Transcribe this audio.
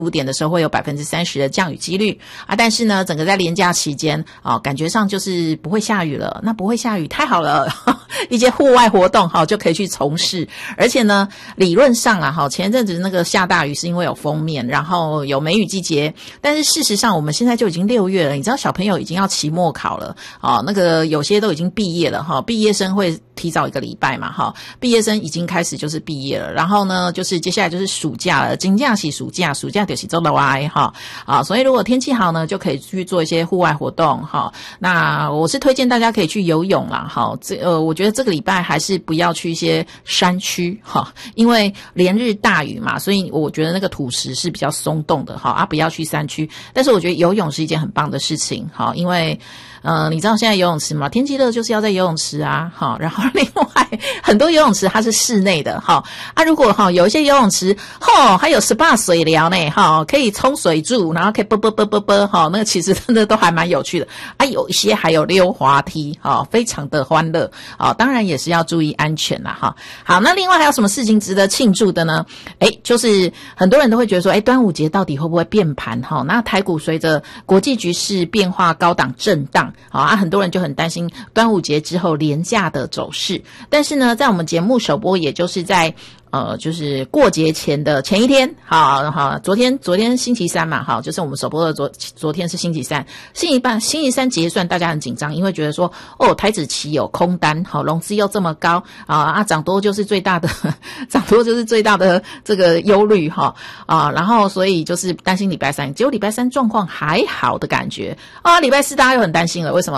5点的时候会有30%的降雨几率啊，但是呢，整个在连假期间啊，感觉上就是不会下雨了。那不会下雨太好了，一些户外活动就可以去从事。而且呢，理论上啊，前一阵子那个下大雨是因为有锋面，然后有梅雨季节，但是事实上我们现在就已经6月了，你知道小朋友已经要期末考了那个有些都已经毕业了毕业生会提早1个礼拜嘛毕业生已经开始就是毕业了，然后呢就是接下来就是暑假了，真正是暑假就是做到歪所以如果天气好呢，就可以去做一些户外活动那我是推荐大家可以去游泳啦我觉得这个礼拜还是不要去一些山区因为连日大雨嘛，所以我觉得那个土石是比较松动的不要去山区。但是我觉得游泳是一件很棒的事情因为你知道现在游泳池吗？天气热就是要在游泳池啊然后另外很多游泳池它是室内的如果有一些游泳池还有 SPA 水疗呢可以冲水柱，然后可以那个其实真的都还蛮有趣的有一些还有溜滑梯非常的欢乐当然也是要注意安全啦好，那另外还有什么事情值得庆祝的呢？就是很多人都会觉得说端午节到底会不会变盘那台股随着国际局势变化高档震荡很多人就很担心端午节之后连假的走势。但是呢，在我们节目首播，也就是在就是过节前的前一天，昨天星期三嘛，就是我们首播的昨天是星期三，星期三结算，大家很紧张，因为觉得说台指期有空单，融资又这么高涨多就是最大的这个忧虑然后所以就是担心礼拜三，结果礼拜三状况还好的感觉礼拜四大家又很担心了，为什么？